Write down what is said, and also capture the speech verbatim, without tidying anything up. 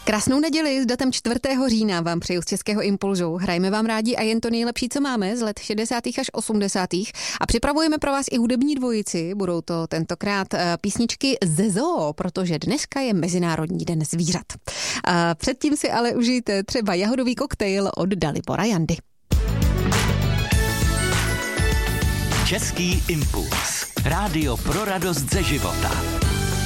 Krásnou neděli s datem čtvrtého října vám přeju z Českého impulzu. Hrajeme vám rádi a jen to nejlepší, co máme z let šedesátých až osmdesátých A připravujeme pro vás i hudební dvojici. Budou to tentokrát písničky ze zoo, protože dneska je Mezinárodní den zvířat. A předtím si ale užijte třeba jahodový koktejl od Dalibora Jandy. Český impuls. Rádio pro radost ze života.